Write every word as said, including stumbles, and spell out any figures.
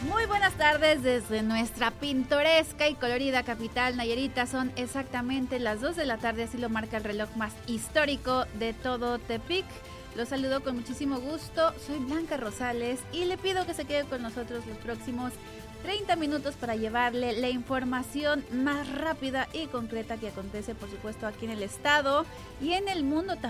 Muy buenas tardes desde nuestra pintoresca y colorida capital Nayarita. Son exactamente las dos de la tarde, así lo marca el reloj más histórico de todo Tepic. Los saludo con muchísimo gusto, soy Blanca Rosales y le pido que se quede con nosotros los próximos treinta minutos para llevarle la información más rápida y concreta que acontece, por supuesto, aquí en el estado y en el mundo también.